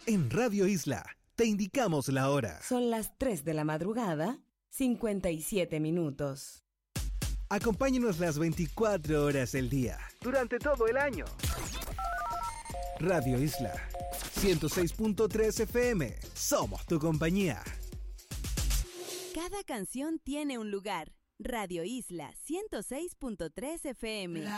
En Radio Isla te indicamos la hora. Son las 3 de la madrugada, 57 minutos. Acompáñanos las 24 horas del día, durante todo el año. Radio Isla 106.3 FM. Somos tu compañía. Cada canción tiene un lugar. Radio Isla 106.3 FM.